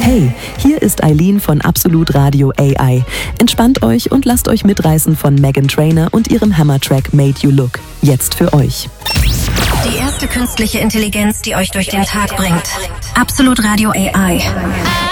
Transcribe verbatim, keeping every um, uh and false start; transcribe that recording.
Hey, hier ist Eileen von Absolut Radio A I. Entspannt euch und lasst euch mitreißen von Meghan Trainor und ihrem Hammer-Track Made You Look. Jetzt für euch. Die erste künstliche Intelligenz, die euch durch den Tag bringt. Absolut Radio A I.